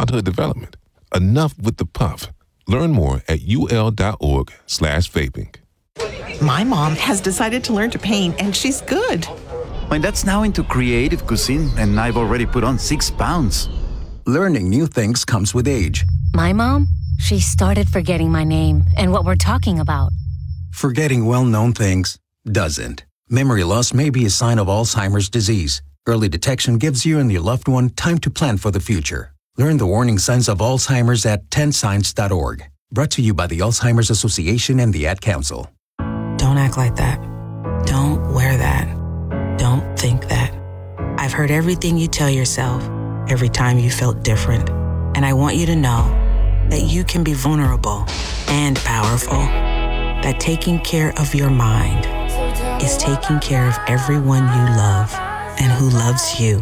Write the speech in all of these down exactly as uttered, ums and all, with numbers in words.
childhood development. Enough with the puff. Learn more at ul.org slash vaping. My mom has decided to learn to paint, and she's good. My dad's now into creative cuisine, and I've already put on six pounds. Learning new things comes with age. My mom, she started forgetting my name and what we're talking about. Forgetting well-known things doesn't. Memory loss may be a sign of Alzheimer's disease. Early detection gives you and your loved one time to plan for the future. Learn the warning signs of Alzheimer's at ten signs dot org. Brought to you by the Alzheimer's Association and the Ad Council. Don't act like that. Don't wear that. Don't think that. I've heard everything you tell yourself every time you felt different. And I want you to know that you can be vulnerable and powerful. That taking care of your mind is taking care of everyone you love and who loves you.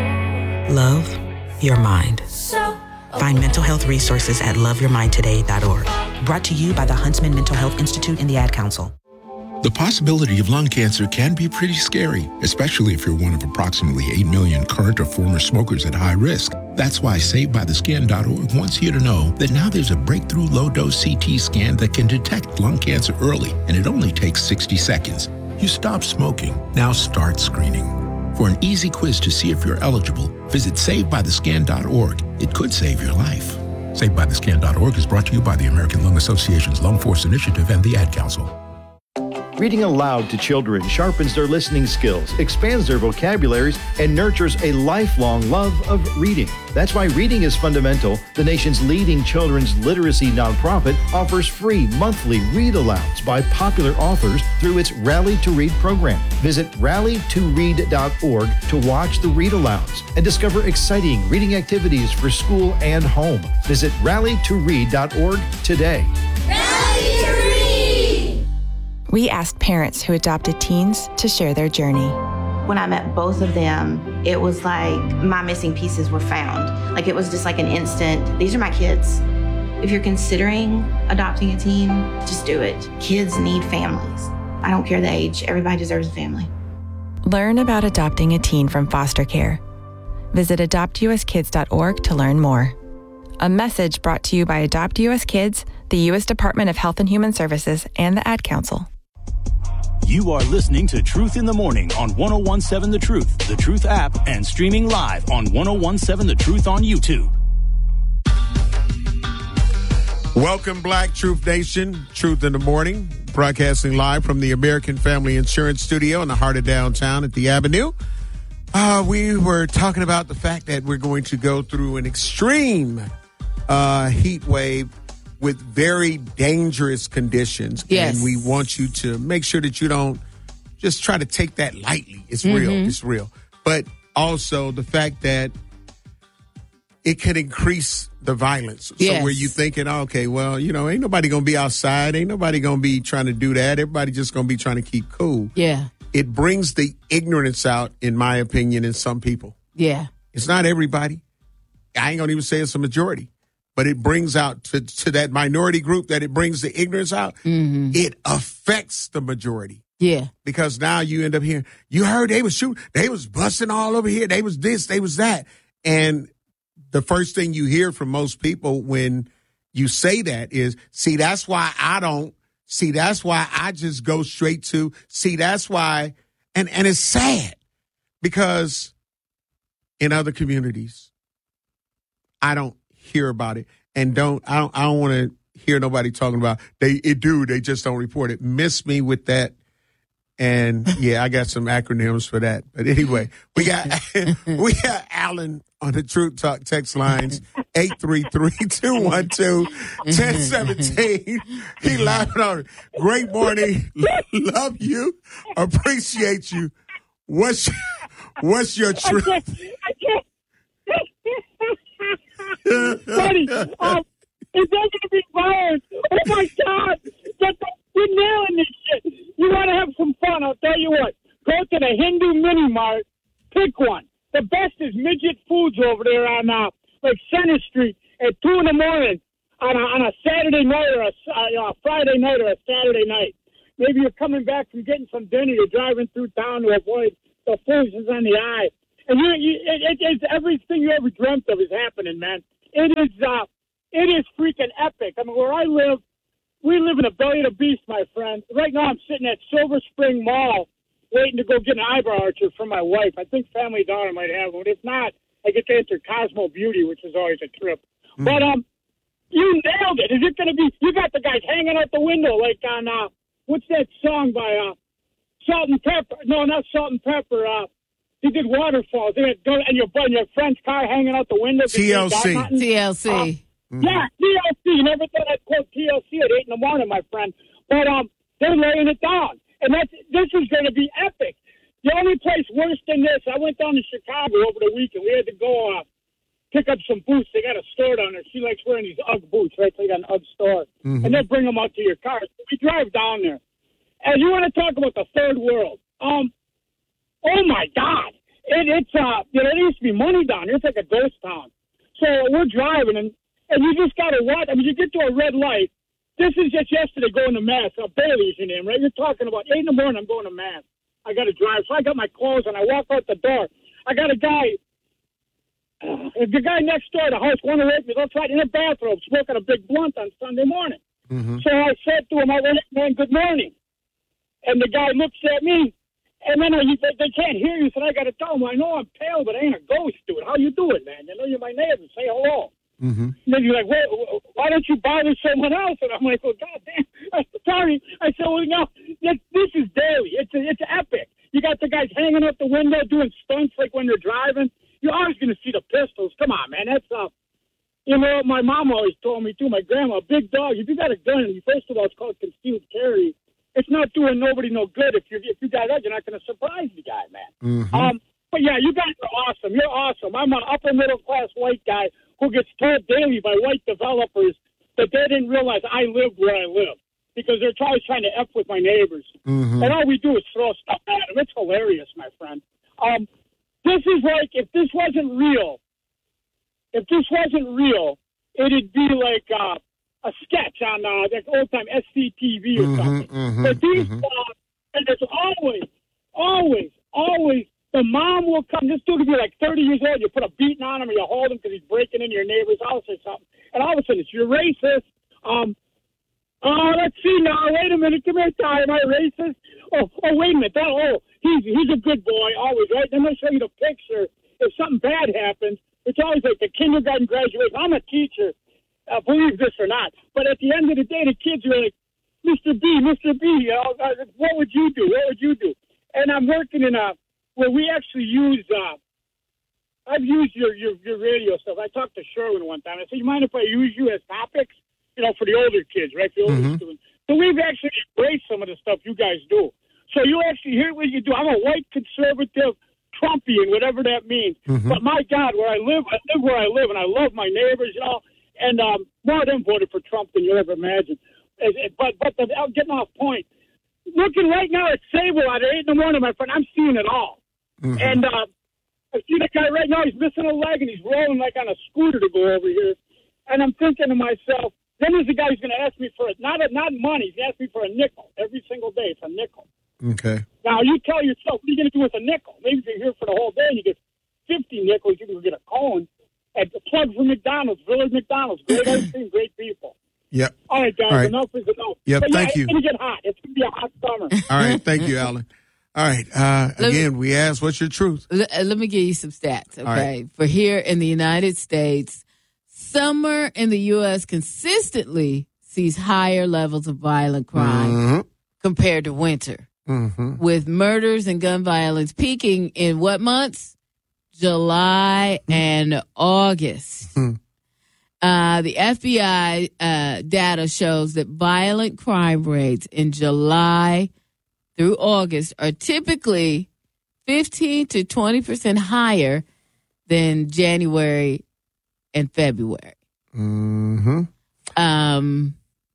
Love your mind. Find mental health resources at love your mind today dot org. Brought to you by the Huntsman Mental Health Institute and the Ad Council. The possibility of lung cancer can be pretty scary, especially if you're one of approximately eight million current or former smokers at high risk. That's why saved by the skin dot org wants you to know that now there's a breakthrough low-dose C T scan that can detect lung cancer early, and it only takes sixty seconds. You stop smoking, now start screening. For an easy quiz to see if you're eligible, visit saved by the skin dot org. It could save your life. saved by the skin dot org is brought to you by the American Lung Association's Lung Force Initiative and the Ad Council. Reading aloud to children sharpens their listening skills, expands their vocabularies, and nurtures a lifelong love of reading. That's why Reading is Fundamental, the nation's leading children's literacy nonprofit, offers free monthly read-alouds by popular authors through its Rally to Read program. Visit rally to read dot org to watch the read-alouds and discover exciting reading activities for school and home. Visit rally to read dot org today. Rally to Read! We asked parents who adopted teens to share their journey. When I met both of them, it was like my missing pieces were found. Like it was just like an instant, these are my kids. If you're considering adopting a teen, just do it. Kids need families. I don't care the age, everybody deserves a family. Learn about adopting a teen from foster care. Visit adopt u s kids dot org to learn more. A message brought to you by Adopt U S Kids, the U S Department of Health and Human Services, and the Ad Council. You are listening to Truth in the Morning on one oh one seven The Truth, The Truth app, and streaming live on one oh one seven The Truth on YouTube. Welcome, Black Truth Nation. Truth in the Morning, broadcasting live from the American Family Insurance Studio in the heart of downtown at the Avenue. Uh, we were talking about the fact that we're going to go through an extreme uh, heat wave with very dangerous conditions. Yes. And we want you to make sure that you don't just try to take that lightly. It's Mm-hmm. real. It's real. But also the fact that it can increase the violence. Yes. So where you thinking, okay, well, you know, ain't nobody going to be outside. Ain't nobody going to be trying to do that. Everybody just going to be trying to keep cool. Yeah. It brings the ignorance out, in my opinion, in some people. Yeah. It's not everybody. I ain't going to even say it's a majority. But it brings out to, to that minority group that it brings the ignorance out. Mm-hmm. It affects the majority. Yeah. Because now you end up hearing, you heard they was shooting, they was busting all over here. They was this, they was that. And the first thing you hear from most people when you say that is, see, that's why I don't, see, that's why I just go straight to, see, that's why, and, and it's sad because in other communities, I don't hear about it and don't I don't I don't want to hear nobody talking about they it do they just don't report it. Miss me with that. And yeah, I got some acronyms for that. But anyway, we got we got Alan on the Truth Talk text lines eight three three, two one two, one zero one seven. He laughing on it. Great morning. Love you. Appreciate you. What's what's your truth? I can't, I can't. Buddy, um, is there going to be violence? Oh, my God. You're nailing this shit. You want to have some fun, I'll tell you what. Go to the Hindu Mini Mart. Pick one. The best is Midget Foods over there on, uh, like, Center Street at two in the morning on a, on a Saturday night or a, uh, a Friday night or a Saturday night. Maybe you're coming back from getting some dinner. You're driving through town to avoid the foolishness on the eye. And you, you, it, it, it's everything you ever dreamt of is happening, man. it is uh, it is freaking epic. I mean, where I live, we live in a belly of the beast, my friend. Right now, I'm sitting at Silver Spring Mall, waiting to go get an eyebrow archer for my wife. I think Family Dollar might have one. If not, I get to enter Cosmo Beauty, which is always a trip. Mm. But um, you nailed it. Is it going to be? You got the guys hanging out the window like on uh, what's that song by uh, Salt and Pepper? No, not Salt and Pepper. Uh, he did Waterfalls. They had, and your and your friend's car hanging out the window. T L C. T L C. Uh, mm-hmm. Yeah, T L C. You never thought I'd quote T L C at eight in the morning, my friend. But um, they're laying it down, and that's this is going to be epic. The only place worse than this, I went down to Chicago over the weekend. We had to go uh, pick up some boots. They got a store down there. She likes wearing these UGG boots, right? So they got an UGG store. Mm-hmm. And they'll bring them out to your car. So we drive down there. And you want to talk about the third world. Um, oh, my God. It, it's, uh, you know, there used to be money down here. It's like a ghost town. So we're driving, and, and you just got to watch. I mean, you get to a red light. This is just yesterday going to Mass. Uh, Bailey's your name, right? You're talking about eight in the morning, I'm going to Mass. I got to drive. So I got my clothes, and I walk out the door. I got a guy, uh, the guy next door, the house, one of the that's right, in a bathrobe, smoking a big blunt on Sunday morning. Mm-hmm. So I said to him, I went, man, good morning. And the guy looks at me, and then I, they, they can't hear you, so I got to tell him, I know I'm pale, but I ain't a ghost, dude. How you doing, man? You know, you're my neighbor. Say hello. Mm-hmm. And then you're like, wait, why don't you bother someone else? And I'm like, well, God damn. I'm sorry. I said, well, no, this, this is daily. It's it's epic. You got the guys hanging out the window doing stunts like when they're driving. You're always going to see the pistols. Come on, man. That's, uh, you know, my mom always told me, too, my grandma, big dog, if you got a gun, first of all, it's called concealed carry. It's not doing nobody no good. If, you're, if you got that, you're not going to surprise the guy, man. Mm-hmm. Um, but, yeah, you guys are awesome. You're awesome. I'm an upper-middle-class white guy who gets told daily by white developers that they didn't realize I lived where I live because they're always trying to F with my neighbors. Mm-hmm. And all we do is throw stuff at them. It's hilarious, my friend. Um, this is like, if this wasn't real, if this wasn't real, it'd be like uh, a sketch on uh, like old-time S C T V or mm-hmm, something. Mm-hmm, but these, mm-hmm. uh, and it's always, always, always, the mom will come. This dude will be like thirty years old. You put a beating on him or you hold him because he's breaking into your neighbor's house or something. And all of a sudden, it's you're racist. Um, oh, let's see now. Wait a minute. Come here, Ty. Am I racist? Oh, oh, wait a minute. That, oh, he's he's a good boy, always, right? Then they show you the picture. If something bad happens, it's always like the kindergarten graduation. I'm a teacher, uh, believe this or not. But at the end of the day, the kids are like, Mister B, Mister B, you know, uh, what would you do? What would you do? And I'm working in a where we actually use, uh, I've used your, your, your radio stuff. I talked to Sherwin one time. I said, you mind if I use you as topics? You know, for the older kids, right? For the older mm-hmm. students. So we've actually embraced some of the stuff you guys do. So you actually hear what you do. I'm a white conservative Trumpian, whatever that means. Mm-hmm. But my God, where I live, I live where I live, and I love my neighbors, you know. And um, more of them voted for Trump than you'll ever imagine. But, but the, I'm getting off point. Looking right now at Sable at eight in the morning, my friend, I'm seeing it all. Mm-hmm. And uh, I see the guy right now, he's missing a leg, and he's rolling like on a scooter to go over here. And I'm thinking to myself, then there's a guy who's going to ask me for it. Not, a, not money. He's asking me for a nickel every single day. It's a nickel. Okay. Now, you tell yourself, what are you going to do with a nickel? Maybe if you're here for the whole day and you get fifty nickels, you can get a cone. And the plug for McDonald's, Village McDonald's. Great ice cream, great people. Yep. All right, guys, All right. enough is enough. Yep, but thank yeah, you. It's going to get hot. It's going to be a hot summer. All right, thank you, Alan. All right. Uh, again, me, we asked, what's your truth? Let, let me give you some stats, okay? Right. For here in the United States, summer in the U S consistently sees higher levels of violent crime mm-hmm. compared to winter, mm-hmm. with murders and gun violence peaking in what months? July mm-hmm. and August. Mm-hmm. Uh, the F B I uh, data shows that violent crime rates in July through August are typically fifteen to twenty percent higher than January and February. Mm-hmm. Um,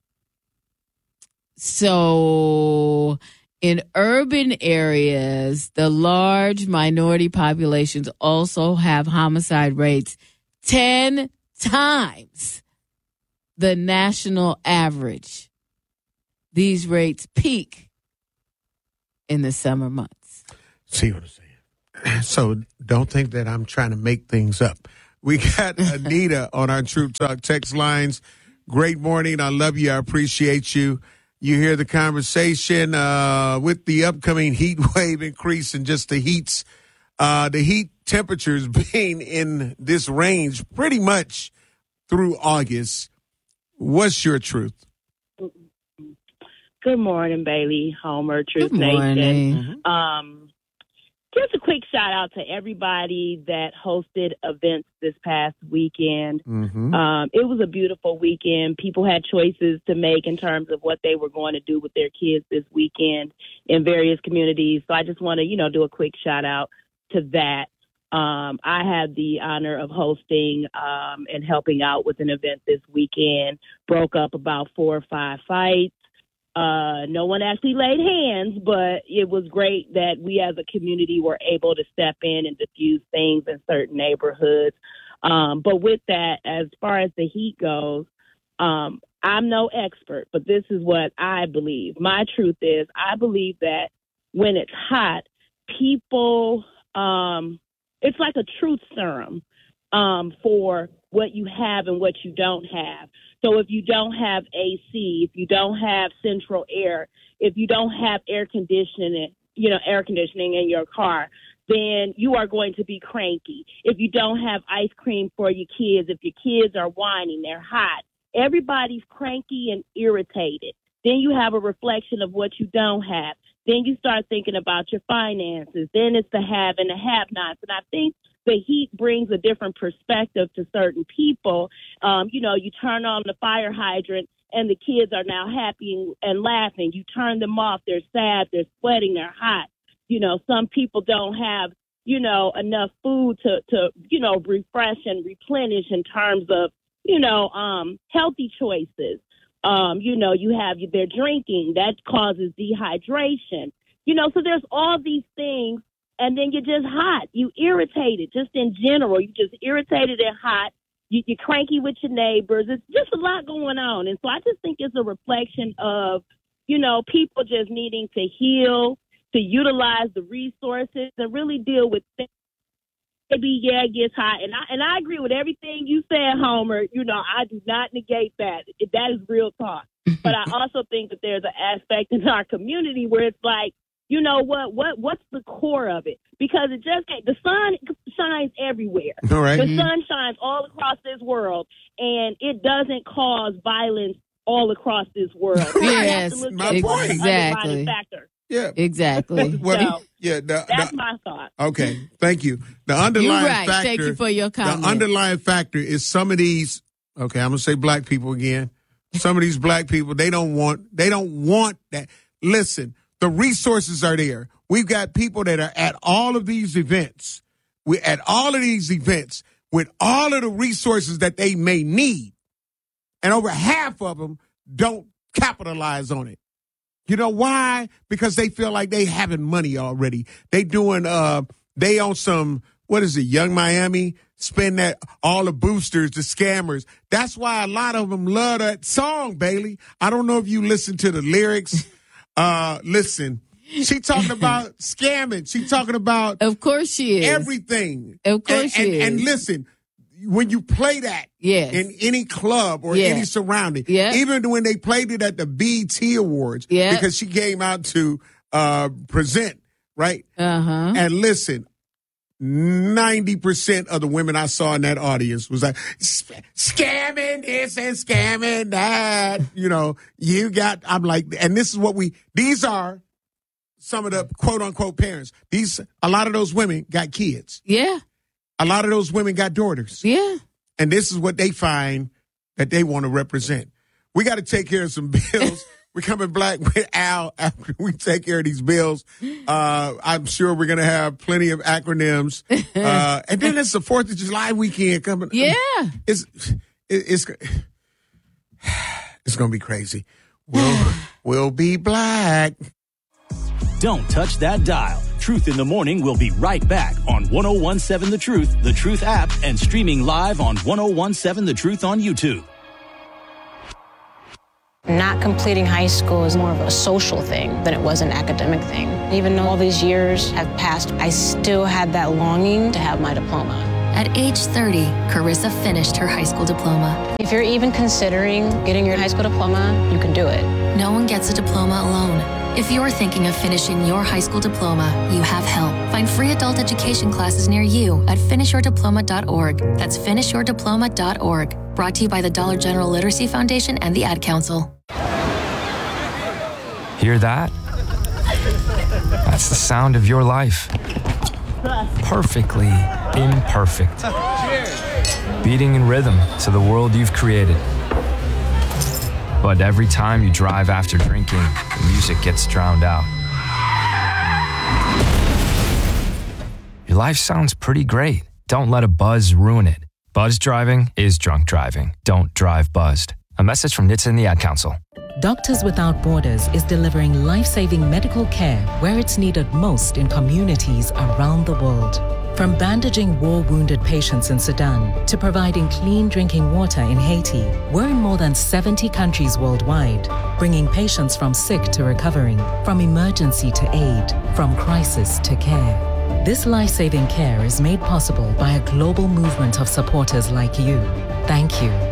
so in urban areas, the large minority populations also have homicide rates ten times the national average. These rates peak in the summer months. See what I'm saying? So don't think that I'm trying to make things up. We got Anita on our Truth Talk text lines. Great morning. I love you. I appreciate you. You hear the conversation uh, with the upcoming heat wave increase and just the heats, uh, the heat temperatures being in this range pretty much through August. What's your truth? Good morning, Bailey, Homer, Truth Good morning. Nation. Um, just a quick shout out to everybody that hosted events this past weekend. Mm-hmm. Um, it was a beautiful weekend. People had choices to make in terms of what they were going to do with their kids this weekend in various communities. So I just want to, you know, do a quick shout out to that. Um, I had the honor of hosting um, and helping out with an event this weekend. Broke up about four or five fights. Uh, no one actually laid hands, but it was great that we as a community were able to step in and diffuse things in certain neighborhoods. Um, but with that, as far as the heat goes, um, I'm no expert, but this is what I believe. My truth is I believe that when it's hot, people, um, it's like a truth serum um, for what you have and what you don't have. So if you don't have A C, if you don't have central air, if you don't have air conditioning, you know, air conditioning in your car, then you are going to be cranky. If you don't have ice cream for your kids, if your kids are whining, they're hot, everybody's cranky and irritated. Then you have a reflection of what you don't have. Then you start thinking about your finances. Then it's the have and the have-nots. And I think the heat brings a different perspective to certain people. Um, you know, you turn on the fire hydrant and the kids are now happy and, and laughing. You turn them off, they're sad, they're sweating, they're hot. You know, some people don't have, you know, enough food to, to, you know, refresh and replenish in terms of, you know, um, healthy choices. Um, you know, you have, they're drinking, that causes dehydration. You know, so there's all these things. And then you're just hot. You irritated, just in general. You just irritated and hot. You, you're cranky with your neighbors. It's just a lot going on. And so I just think it's a reflection of, you know, people just needing to heal, to utilize the resources, and really deal with things. Maybe, yeah, it gets hot. And I, and I agree with everything you said, Homer. You know, I do not negate that. That is real talk. But I also think that there's an aspect in our community where it's like, you know what? What what's the core of it? Because it just can't. The sun shines everywhere. All right. The Mm-hmm. sun shines all across this world, and it doesn't cause violence all across this world. Yes, my point. Exactly. Factor. Yeah, exactly. Well, So, yeah, the, that's the, my thought. okay. Thank you. The underlying You're right. factor. Thank you for your comment. The underlying factor is some of these. Okay, I'm gonna say black people again. Some of these black people, they don't want. They don't want that. Listen. The resources are there. We've got people that are at all of these events. We're at all of these events with all of the resources that they may need. And over half of them don't capitalize on it. You know why? Because they feel like they having money already. They doing, uh, they on some, what is it, Young Miami? Spend that, all the boosters, the scammers. That's why a lot of them love that song, Bailey. I don't know if you listen to the lyrics. Uh, listen, she talking about scamming. She talking about, of course she is, everything. Of course and, she and, is. And listen, when you play that yes. in any club or yes. any surrounding, yes. even when they played it at the B E T Awards, yes. because she came out to uh, present, right? Uh-huh. And listen, ninety percent of the women I saw in that audience was like, scamming this and scamming that. You know, you got, I'm like, and this is what we, these are some of the quote unquote parents. These, a lot of those women got kids. Yeah. A lot of those women got daughters. Yeah. And this is what they find that they want to represent. We got to take care of some bills. We're coming back with Al after we take care of these bills. Uh, I'm sure we're going to have plenty of acronyms. Uh, and then it's the fourth of July weekend coming. Yeah. It's, it's, it's going to be crazy. We'll, we'll be black. Don't touch that dial. Truth in the Morning will be right back on one oh one seven The Truth, The Truth app, and streaming live on one oh one seven The Truth on YouTube. Not completing high school is more of a social thing than it was an academic thing. Even though all these years have passed, I still had that longing to have my diploma. At age thirty, Carissa finished her high school diploma. If you're even considering getting your high school diploma, you can do it. No one gets a diploma alone. If you're thinking of finishing your high school diploma, you have help. Find free adult education classes near you at finish your diploma dot org. That's finish your diploma dot org. Brought to you by the Dollar General Literacy Foundation and the Ad Council. Hear that? That's the sound of your life. Perfectly imperfect. Beating in rhythm to the world you've created. But every time you drive after drinking, the music gets drowned out. Your life sounds pretty great. Don't let a buzz ruin it. Buzz driving is drunk driving. Don't drive buzzed. A message from N H T S A and the Ad Council. Doctors Without Borders is delivering life-saving medical care where it's needed most in communities around the world. From bandaging war-wounded patients in Sudan to providing clean drinking water in Haiti, we're in more than seventy countries worldwide, bringing patients from sick to recovering, from emergency to aid, from crisis to care. This life-saving care is made possible by a global movement of supporters like you. Thank you.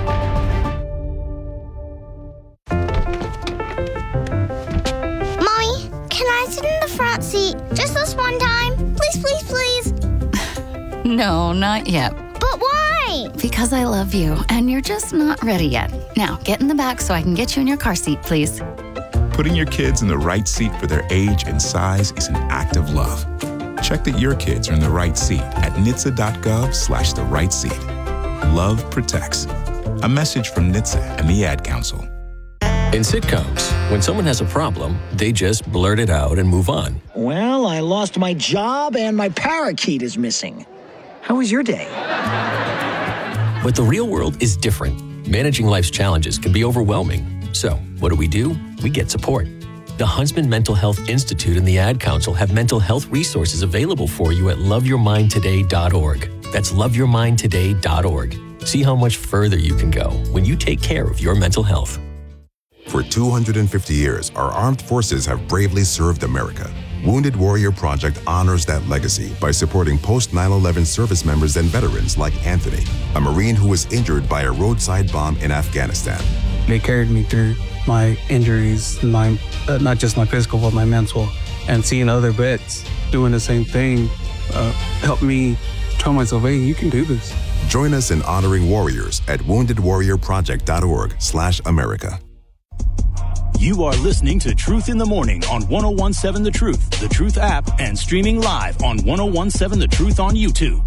Front seat, just this one time. Please, please, please. No, not yet. But why? Because I love you, and you're just not ready yet. Now, get in the back so I can get you in your car seat, please. Putting your kids in the right seat for their age and size is an act of love. Check that your kids are in the right seat at N H T S A dot gov slash the right seat. Love protects. A message from N H T S A and the Ad Council. In sitcoms, when someone has a problem, they just blurt it out and move on. Well, I lost my job and my parakeet is missing. How was your day? But the real world is different. Managing life's challenges can be overwhelming. So, what do we do? We get support. The Huntsman Mental Health Institute and the Ad Council have mental health resources available for you at love your mind today dot org. That's love your mind today dot org. See how much further you can go when you take care of your mental health. For two hundred fifty years, our armed forces have bravely served America. Wounded Warrior Project honors that legacy by supporting post nine eleven service members and veterans like Anthony, a Marine who was injured by a roadside bomb in Afghanistan. They carried me through my injuries, my uh, not just my physical, but my mental. And seeing other vets doing the same thing uh, helped me tell myself, hey, you can do this. Join us in honoring warriors at wounded warrior project dot org slash America. You are listening to Truth in the Morning on ten seventeen The Truth, The Truth app, and streaming live on ten seventeen The Truth on YouTube.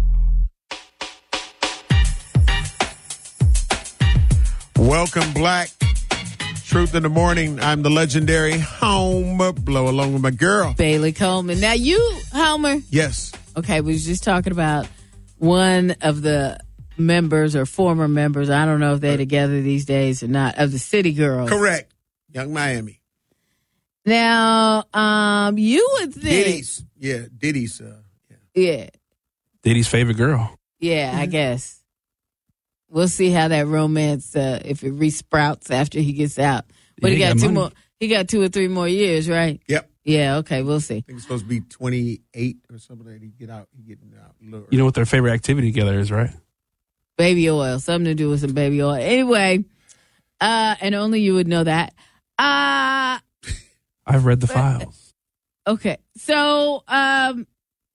Welcome, Black. Truth in the Morning. I'm the legendary Homer Blow, along with my girl, Bailey Coleman. Now, you, Homer. Yes. Okay, we was just talking about one of the members or former members, I don't know if they're together these days or not, of the City Girls. Correct. Young Miami. Now, um, you would think. Diddy's. Yeah, Diddy's. Uh, yeah. yeah. Diddy's favorite girl. Yeah, I guess. We'll see how that romance, uh, if it resprouts after he gets out. But yeah, he got, got two money. more. He got two or three more years, right? Yep. Yeah. Okay. We'll see. I think it's supposed to be twenty-eight or something like that. He get out. He getting out. A little You know what their favorite activity together is, right? Baby oil. Something to do with some baby oil. Anyway, uh, and only you would know that. Uh, I've read the files. Okay. So, um,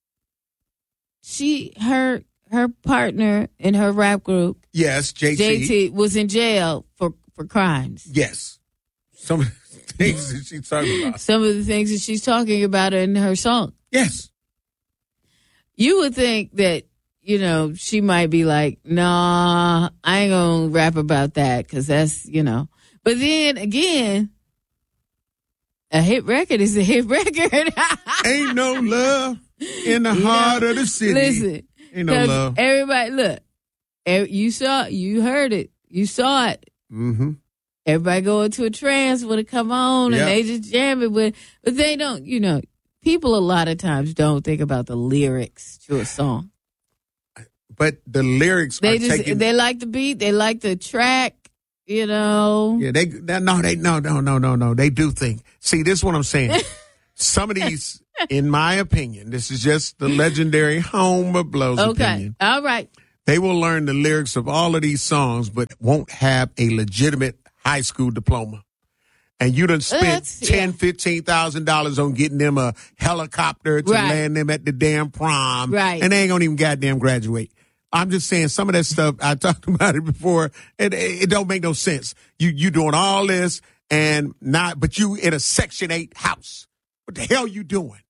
she, her, her partner in her rap group. Yes, J T. J T was in jail for, for crimes. Yes. Some of the things that she's talking about. Some of the things that she's talking about in her song. Yes. You would think that, you know, she might be like, nah, I ain't gonna rap about that because that's, you know. But then again, a hit record is a hit record. Ain't no love in the You heart know, of the city. Listen, Ain't no love. Everybody, look, every, you saw, you heard it, you saw it. Mm-hmm. Everybody go into a trance when it come on, Yep. and they just jam it with. But they don't, you know, people a lot of times don't think about the lyrics to a song. But the lyrics They are just taking. they like the beat, they like the track, you know. Yeah, they that, no, they no, no, no, no, no. They do think. See, this is what I'm saying. Some of these in my opinion, this is just the legendary Homer Blows Okay. opinion. All right. They will learn the lyrics of all of these songs, but won't have a legitimate high school diploma. And you done spent That's- ten, fifteen thousand dollars on getting them a helicopter to Right. land them at the damn prom, Right. and they ain't gonna even goddamn graduate. I'm just saying some of that stuff. I talked about it before. It, it don't make no sense. You you doing all this and not, but you in a Section eight house. What the hell you doing?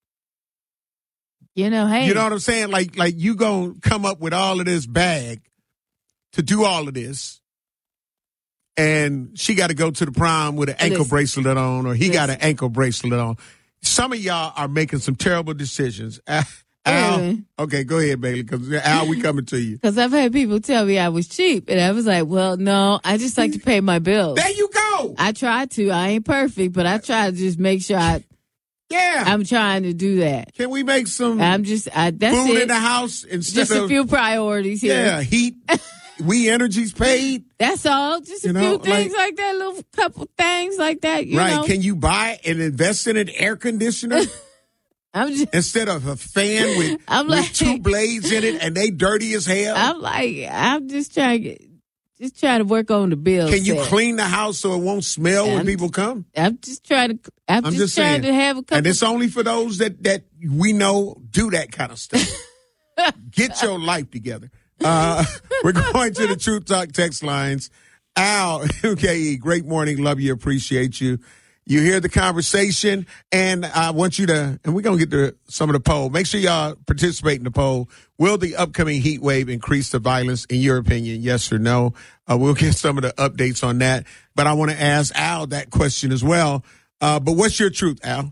You know, hey. You know what I'm saying? Like, like you gonna come up with all of this bag to do all of this, and she got to go to the prom with an ankle Listen. bracelet on, or he got an Listen. ankle bracelet on. Some of y'all are making some terrible decisions. Al, Really? okay, go ahead, Bailey, because Al, we coming to you. Because I've had people tell me I was cheap, and I was like, well, no, I just like to pay my bills. There you go. I try to. I ain't perfect, but I try to just make sure I. Yeah. I'm trying to do that. Can we make some I'm just, I, that's food it. in the house instead Just of a few priorities here. yeah, heat? We Energy's paid. That's all. Just a You know, few things like- like, that, little couple things like that. You right? know? Can you buy and invest in an air conditioner? I'm just, instead of a fan with, I'm with like- two blades in it and they dirty as hell. I'm like, I'm just trying to, just trying to work on the bills. Can you set. clean the house so it won't smell when I'm- people come? I'm just trying to. I'm, I'm just, just trying saying. to have a couple. And it's only for those that that we know do that kind of stuff. Get your life together. Uh, we're going to the Truth Talk text lines. Al, okay, great morning. Love you. Appreciate you. You hear the conversation, and I want you to, and we're going to get to some of the poll. Make sure y'all participate in the poll. Will the upcoming heat wave increase the violence, in your opinion, yes or no? Uh, we'll get some of the updates on that. But I want to ask Al that question as well. Uh, but what's your truth, Al?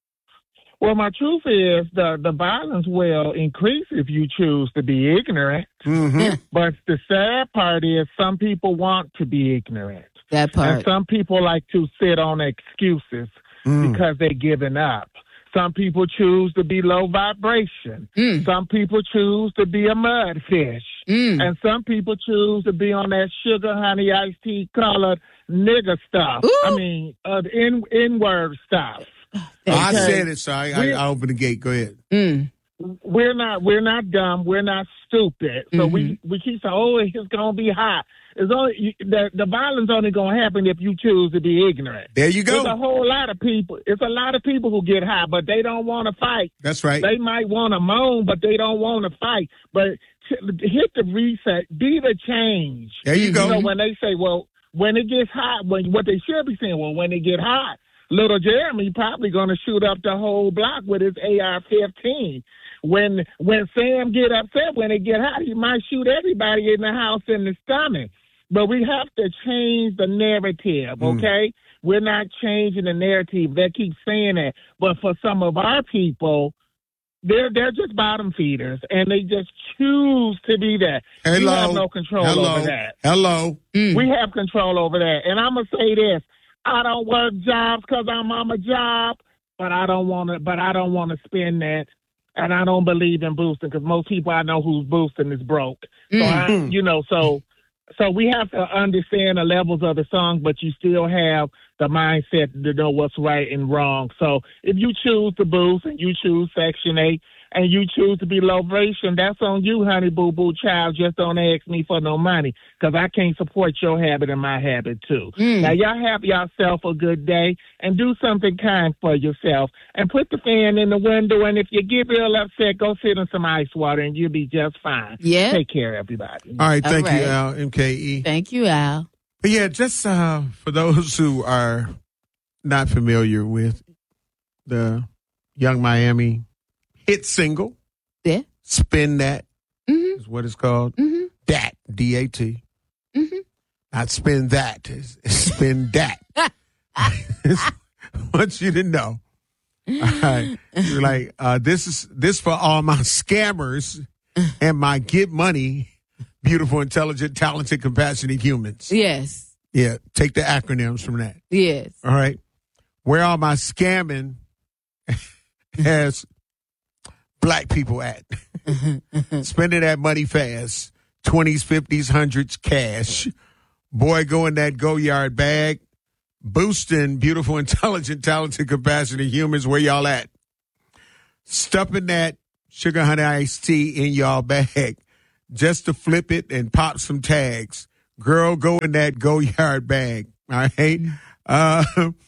Well, my truth is the, the violence will increase if you choose to be ignorant. Mm-hmm. But the sad part is some people want to be ignorant. That part. And some people like to sit on excuses Mm. because they're giving up. Some people choose to be low vibration. Mm. Some people choose to be a mudfish. Mm. And some people choose to be on that sugar, honey, iced tea colored nigger stuff. Ooh. I mean, uh, in, N-word stuff. I Okay. said it, so I, I, We- I opened the gate. Go ahead. Mm. We're not we're not dumb. We're not stupid. So Mm-hmm. we we keep saying, oh, it's gonna be hot. It's only you- the the violence only gonna happen if you choose to be ignorant. There you go. There's a whole lot of people. It's a lot of people who get hot, but they don't want to fight. That's right. They might want to moan, but they don't want to fight. But t- hit the reset. Be the change. There you go. You know, when they say, well, when it gets hot, when what they should be saying, well, when it get hot, little Jeremy probably going to shoot up the whole block with his A R fifteen. When when Sam get upset, when it get hot, he might shoot everybody in the house in the stomach. But we have to change the narrative, okay? We're not changing the narrative. They keep saying that. But for some of our people, they're they're just bottom feeders, and they just choose to be that. Hello. We have no control Hello. over that. Hello. We have control over that. And I'm going to say this. I don't work jobs because I'm on a job, but I don't want to. But I don't want to spend that, and I don't believe in boosting because most people I know who's boosting is broke. So I, Mm. you know, so so we have to understand the levels of the song, but you still have the mindset to know what's right and wrong. So if you choose to boost and you choose Section eight and you choose to be low vibration, that's on you, honey boo boo child. Just don't ask me for no money because I can't support your habit and my habit too. Mm. Now y'all have yourself a good day and do something kind for yourself and put the fan in the window. And if you get real upset, go sit in some ice water and you'll be just fine. Yeah. Take care, everybody. All right. Thank All right. you, Al, M K E. Thank you, Al. But yeah, just uh, for those who are not familiar with the Young Miami hit single, Yeah. Spin That Mm-hmm. is what it's called. Mm-hmm. Dat, D A T. Mm-hmm. Not spin that, it's, it's spin that. I want you to know. All right. You're like, uh, this is this for all my scammers and my get money, beautiful, intelligent, talented, compassionate humans. Yes. Yeah, take the acronyms from that. Yes. All right. Where are my scamming as black people at? Spending that money fast. twenties, fifties, hundreds, cash. Boy, go in that go yard bag. Boosting beautiful, intelligent, talented, compassionate humans. Where y'all at? stuffing that sugar honey iced tea in y'all bag just to flip it and pop some tags. Girl, go in that go-yard bag, all right? Uh,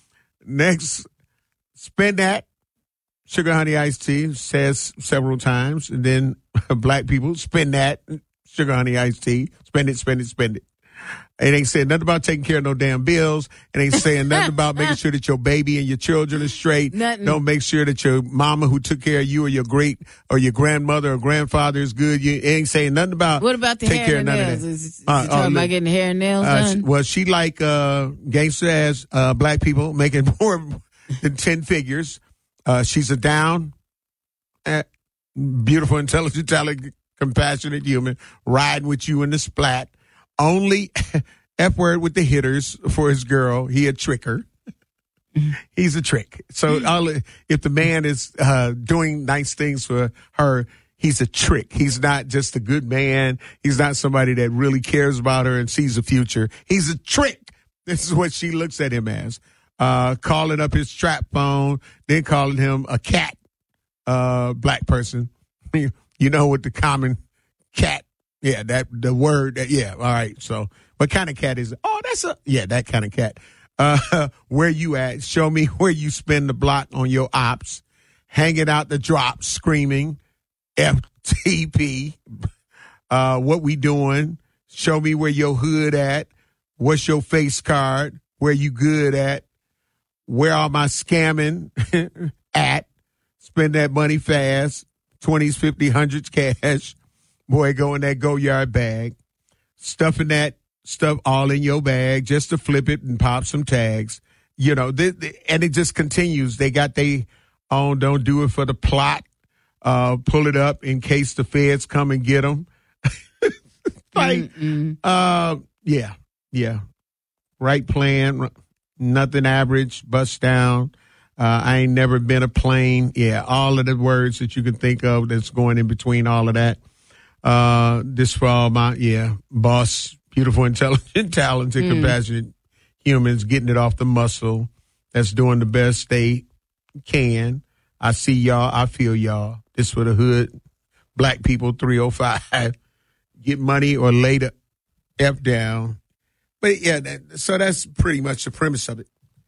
next, spend that sugar honey iced tea, says several times. And then black people, spend that sugar honey iced tea. Spend it, spend it, spend it. It ain't saying nothing about taking care of no damn bills. It ain't saying nothing about making sure that your baby and your children are straight. Nothing. Don't make sure that your mama who took care of you or your great or your grandmother or grandfather is good. You it ain't saying nothing about What about the take hair care and of the none nails? of that. Is, is Uh, she talking uh, about look, getting hair and nails uh, done? she- well, she like uh, gangster as uh, black people making more than ten figures. Uh, she's a down, uh, beautiful, intelligent, talented, compassionate human riding with you in the splat. Only F word with the hitters for his girl. He a tricker. He's a trick. So all, if the man is uh, doing nice things for her, he's a trick. He's not just a good man. He's not somebody that really cares about her and sees a future. He's a trick. This is what she looks at him as. Uh, calling up his trap phone, then calling him a cat, uh, black person. You know what the common cat, yeah, that the word, that, yeah, all right. So what kind of cat is it? Oh, that's a, yeah, that kind of cat. Uh, where you at? Show me where you spend the block on your ops, hanging out the drops, screaming, F T P. Uh, what we doing? Show me where your hood at. What's your face card? Where you good at? Where are my scamming at? Spend that money fast. twenties, fifties, hundreds cash. Boy, go in that go-yard bag. Stuffing that stuff all in your bag just to flip it and pop some tags. You know, they, they, and it just continues. They got they own, don't do it for the plot. Uh, pull it up in case the feds come and get them. Like, uh, yeah, yeah. Right plan, nothing average, bust down. Uh, I ain't never been a plane. Yeah, all of the words that you can think of that's going in between all of that. Uh, this for all my, yeah, boss, beautiful, intelligent, talented, Mm. compassionate humans getting it off the muscle. That's doing the best they can. I see y'all. I feel y'all. This for the hood. Black people, three oh five. Get money or lay the F down. But yeah, that, so that's pretty much the premise of it.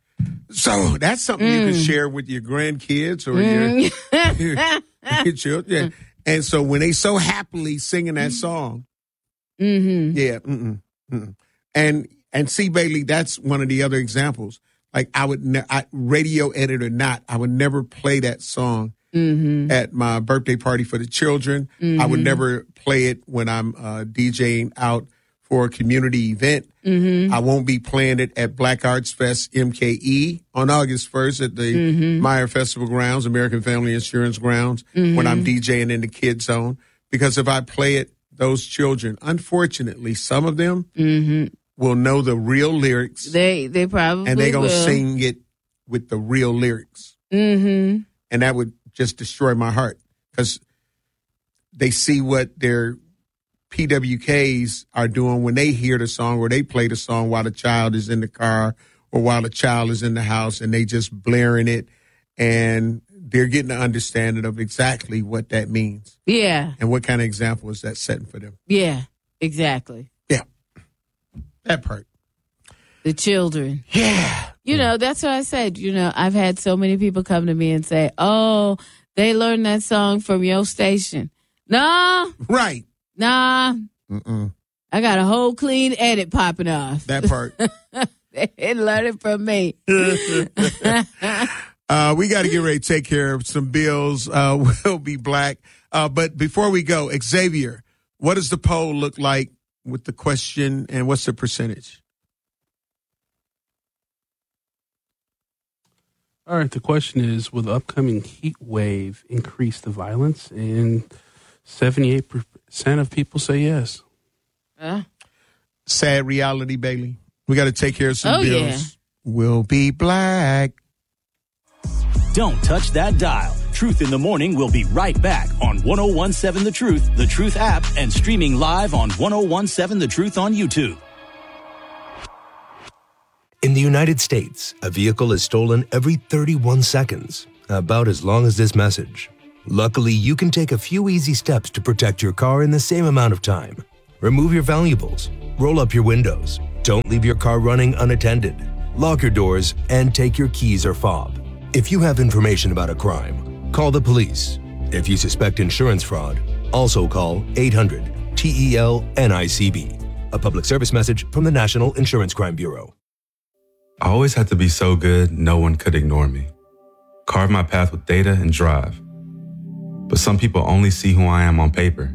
So that's something Mm. you can share with your grandkids or Mm. your, your children. Yeah. And so when they so happily singing that song, Mm-hmm. yeah, mm-mm, mm-mm. and and see, Bailey, that's one of the other examples. Like I would, ne- I, radio edit or not, I would never play that song Mm-hmm. at my birthday party for the children. I would Mhm. never play it when I'm uh, DJing out for a community event. Mm-hmm. I won't be playing it at Black Arts Fest M K E on August first at the Mhm. Meyer Festival grounds, American Family Insurance grounds, Mhm. when I'm DJing in the Kid Zone. Because if I play it, those children, unfortunately, some of them Mm-hmm. will know the real lyrics They they probably and they're going to will. sing it with the real lyrics. Mm-hmm. And that would just destroy my heart because they see what their P W Ks are doing when they hear the song or they play the song while the child is in the car or while the child is in the house and they just blaring it and they're getting an understanding of exactly what that means. Yeah. And what kind of example is that setting for them? Yeah. Exactly. Yeah. That part. The children. Yeah. You know, that's what I said. You know, I've had so many people come to me and say, oh, they learned that song from your station. Nah. Right. Nah. Mm-mm. I got a whole clean edit popping off. That part. They learned it from me. uh, we got to get ready to take care of some bills. Uh, we'll be black. Uh, but before we go, Xavier, what does the poll look like with the question and what's the percentage? All right, the question is, will the upcoming heat wave increase the violence? And seventy-eight percent of people say yes. Huh? Sad reality, Bailey. We got to take care of some Oh, bills. yeah. We'll be black. Don't touch that dial. Truth in the Morning will be right back on ten seventeen The Truth, The Truth app, and streaming live on ten seventeen The Truth on YouTube. In the United States, a vehicle is stolen every thirty-one seconds, about as long as this message. Luckily, you can take a few easy steps to protect your car in the same amount of time. Remove your valuables, roll up your windows, don't leave your car running unattended, lock your doors, and take your keys or fob. If you have information about a crime, call the police. If you suspect insurance fraud, also call eight hundred T E L N I C B. A public service message from the National Insurance Crime Bureau. I always had to be so good, no one could ignore me. Carve my path with data and drive. But some people only see who I am on paper.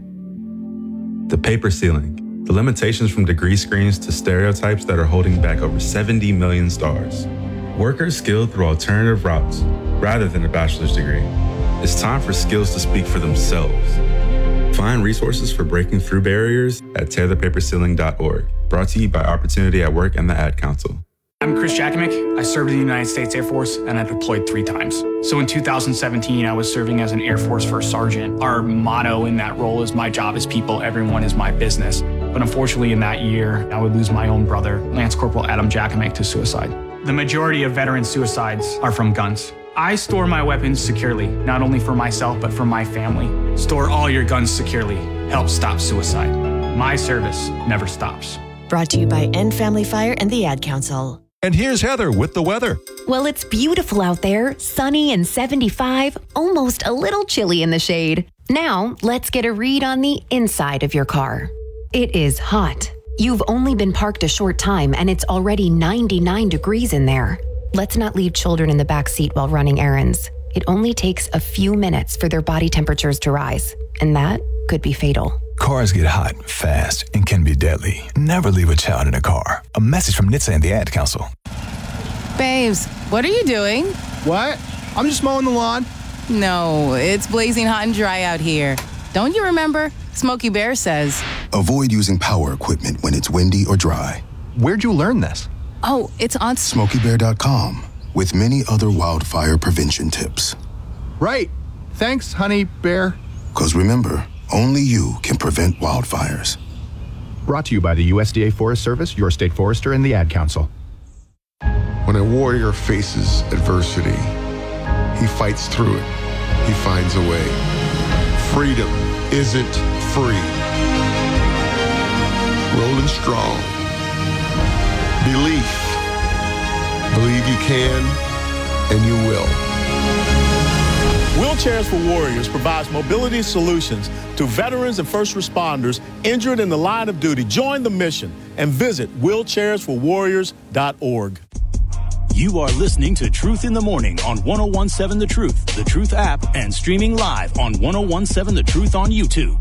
The paper ceiling, the limitations from degree screens to stereotypes that are holding back over seventy million stars. Workers skilled through alternative routes rather than a bachelor's degree. It's time for skills to speak for themselves. Find resources for breaking through barriers at tear the paper ceiling dot org. Brought to you by Opportunity at Work and the Ad Council. I'm Chris Jakimick. I served in the United States Air Force and I deployed three times. So in two thousand seventeen, I was serving as an Air Force First Sergeant. Our motto in that role is my job is people, everyone is my business. But unfortunately in that year, I would lose my own brother, Lance Corporal Adam Jakimick, to suicide. The majority of veteran suicides are from guns. I store my weapons securely, not only for myself, but for my family. Store all your guns securely. Help stop suicide. My service never stops. Brought to you by End Family Fire and the Ad Council. And here's Heather with the weather. Well, it's beautiful out there, sunny and seventy-five, almost a little chilly in the shade. Now, let's get a read on the inside of your car. It is hot. You've only been parked a short time and it's already ninety-nine degrees in there. Let's not leave children in the back seat while running errands. It only takes a few minutes for their body temperatures to rise, and that could be fatal. Cars get hot, fast, and can be deadly. Never leave a child in a car. A message from N H T S A and the Ad Council. Babes, what are you doing? What? I'm just mowing the lawn. No, it's blazing hot and dry out here. Don't you remember? Smokey Bear says. Avoid using power equipment when it's windy or dry. Where'd you learn this? Oh, it's on Smokey Bear dot com with many other wildfire prevention tips. Right. Thanks, honey bear. Because remember, only you can prevent wildfires. Brought to you by the U S D A Forest Service, your state forester, and the Ad Council. When a warrior faces adversity, he fights through it. He finds a way. Freedom isn't free. Rolling strong. Belief. Believe you can, and you will. Wheelchairs for Warriors provides mobility solutions to veterans and first responders injured in the line of duty. Join the mission and visit wheelchairs for warriors dot org. You are listening to Truth in the Morning on ten seventeen The Truth, The Truth app, and streaming live on ten seventeen The Truth on YouTube.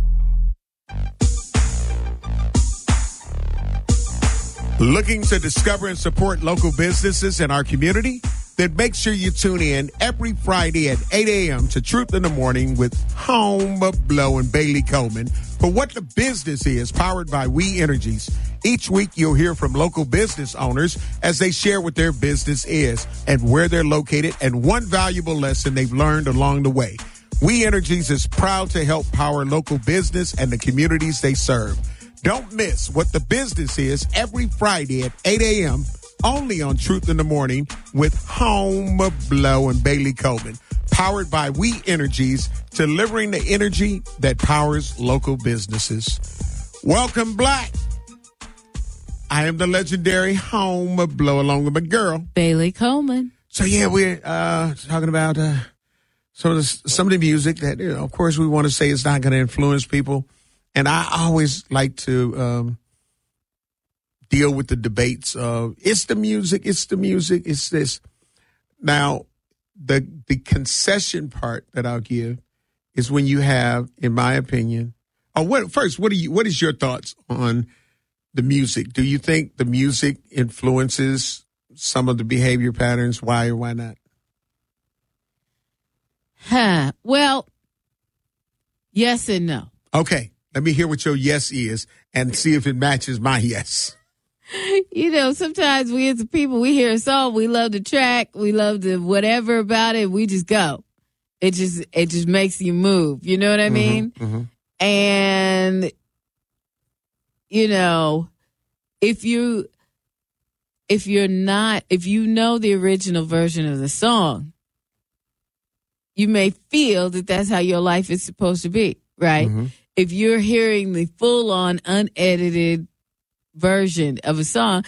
Looking to discover and support local businesses in our community? Then make sure you tune in every Friday at eight a.m. to Truth in the Morning with Home Blow and Bailey Coleman for What the Business Is, powered by We Energies. Each week, you'll hear from local business owners as they share what their business is and where they're located and one valuable lesson they've learned along the way. We Energies is proud to help power local business and the communities they serve. Don't miss What the Business Is every Friday at eight a.m. only on Truth in the Morning with Home Blow and Bailey Coleman, powered by We Energies, delivering the energy that powers local businesses. Welcome, Black. I am the legendary Home Blow, along with my girl, Bailey Coleman. So, yeah, we're uh, talking about uh, some, of the, some of the music that, you know, of course, we want to say it's not going to influence people. And I always like to um, deal with the debates of it's the music, it's the music, it's this. Now, the the concession part that I'll give is when you have, in my opinion, oh, what first, what do you? What is your thoughts on the music? Do you think the music influences some of the behavior patterns? Why or why not? Huh. Well, yes and no. Okay. Let me hear what your yes is and see if it matches my yes. You know, sometimes we as a people, we hear a song, we love the track, we love the whatever about it, we just go. It just it just makes you move. You know what I mean? Mm-hmm, mm-hmm. And, you know, if you if you're not, if you know the original version of the song, you may feel that that's how your life is supposed to be, right? Mm-hmm. If you're hearing the full-on unedited version of a song,